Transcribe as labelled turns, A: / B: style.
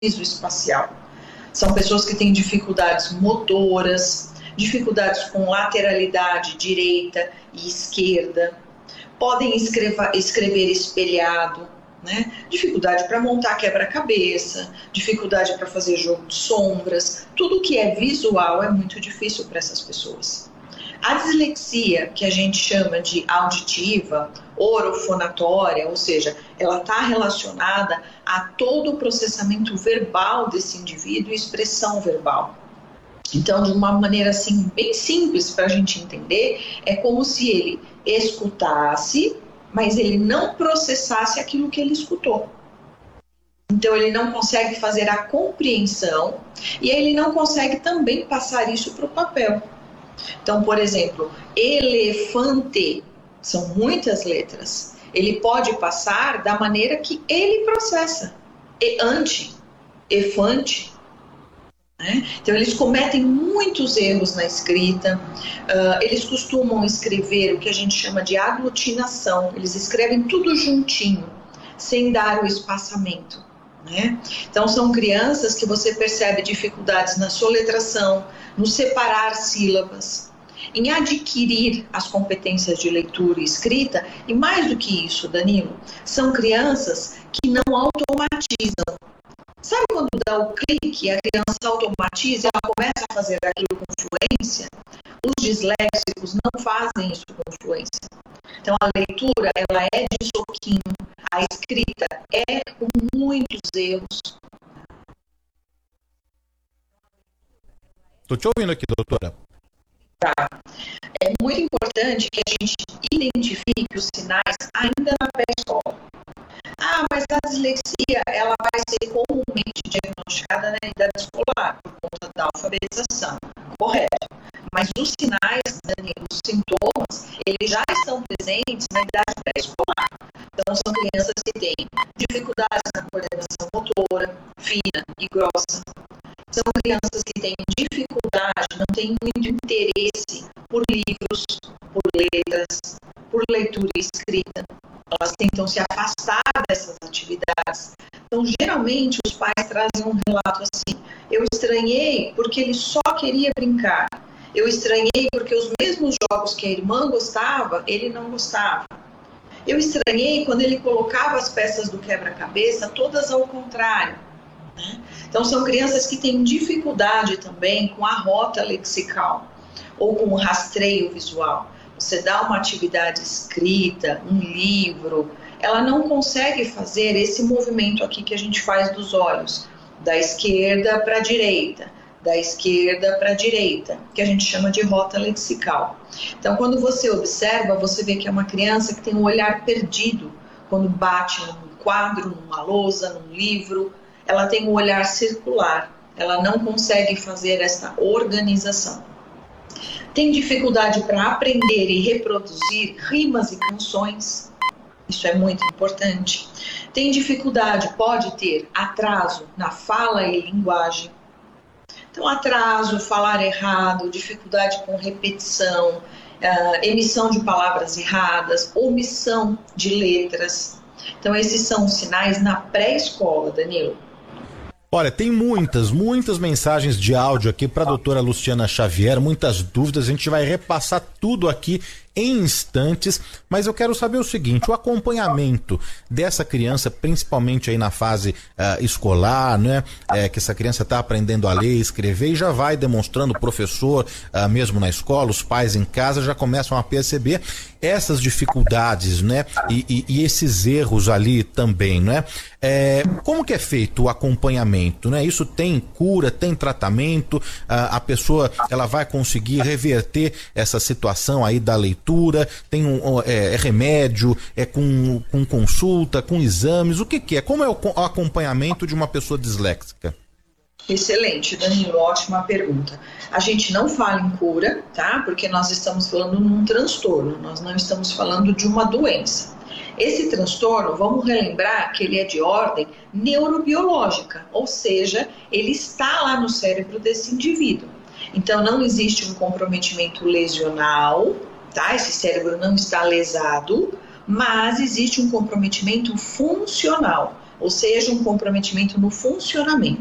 A: espacial. São pessoas que têm dificuldades motoras, dificuldades com lateralidade direita e esquerda, podem escrever espelhado, né? Dificuldade para montar quebra-cabeça, dificuldade para fazer jogo de sombras, tudo que é visual é muito difícil para essas pessoas. A dislexia, que a gente chama de auditiva, orofonatória, ou seja, ela está relacionada a todo o processamento verbal desse indivíduo e expressão verbal. Então, de uma maneira assim, bem simples para a gente entender, é como se ele escutasse, mas ele não processasse aquilo que ele escutou. Então, ele não consegue fazer a compreensão e ele não consegue também passar isso para o papel. Então, por exemplo, elefante, são muitas letras. Ele pode passar da maneira que ele processa. Eante, efante. Né? Então, eles cometem muitos erros na escrita. Eles costumam escrever o que a gente chama de aglutinação. Eles escrevem tudo juntinho, sem dar o espaçamento. Né? Então, são crianças que você percebe dificuldades na soletração, no separar sílabas, em adquirir as competências de leitura e escrita, e mais do que isso, Danilo, são crianças que não automatizam. Sabe quando dá o clique e a criança automatiza e ela começa a fazer aquilo com fluência? Os disléxicos não fazem isso com fluência. Então, a leitura, ela é de soquinho, a escrita é com muitos erros.
B: Estou te ouvindo aqui, doutora.
A: Tá. É muito importante que a gente identifique os sinais ainda na pré-escola. Mas a dislexia, ela vai ser comumente diagnosticada na idade escolar, por conta da alfabetização. Correto. Mas os sinais, Danilo, os sintomas, eles já estão presentes na idade pré-escolar. Então, são crianças que têm dificuldades na coordenação motora, fina e grossa. São crianças que têm dificuldade, não têm muito interesse por livros, por letras, por leitura e escrita. Elas tentam se afastar dessas atividades. Então, geralmente, os pais trazem um relato assim: eu estranhei porque ele só queria brincar. Eu estranhei porque os mesmos jogos que a irmã gostava, ele não gostava. Eu estranhei quando ele colocava as peças do quebra-cabeça todas ao contrário. Né? Então, são crianças que têm dificuldade também com a rota lexical ou com o rastreio visual. Você dá uma atividade escrita, um livro, ela não consegue fazer esse movimento aqui que a gente faz dos olhos, da esquerda para a direita, da esquerda para a direita, que a gente chama de rota lexical. Então, quando você observa, você vê que é uma criança que tem um olhar perdido quando bate num quadro, numa lousa, num livro. Ela tem um olhar circular, ela não consegue fazer essa organização. Tem dificuldade para aprender e reproduzir rimas e canções, isso é muito importante. Tem dificuldade, pode ter atraso na fala e linguagem. Então, atraso, falar errado, dificuldade com repetição, emissão de palavras erradas, omissão de letras. Então, esses são os sinais na pré-escola, Danilo.
B: Olha, tem muitas mensagens de áudio aqui para a doutora Luciana Xavier, muitas dúvidas, a gente vai repassar tudo aqui em instantes, mas eu quero saber o seguinte: o acompanhamento dessa criança, principalmente aí na fase escolar, né, que essa criança está aprendendo a ler, escrever e já vai demonstrando, o professor mesmo na escola, os pais em casa já começam a perceber essas dificuldades, né, e esses erros ali também, né? Como que é feito o acompanhamento, né? Isso tem cura, tem tratamento, a pessoa ela vai conseguir reverter essa situação aí da leitura, tem remédio, com consulta, com exames, o que é? Como é o acompanhamento de uma pessoa disléxica?
A: Excelente, Danilo, ótima pergunta. A gente não fala em cura, tá? Porque nós estamos falando num transtorno, nós não estamos falando de uma doença. Esse transtorno, vamos relembrar que ele é de ordem neurobiológica, ou seja, ele está lá no cérebro desse indivíduo. Então, não existe um comprometimento lesional, tá? Esse cérebro não está lesado, mas existe um comprometimento funcional. ou seja, um comprometimento no funcionamento.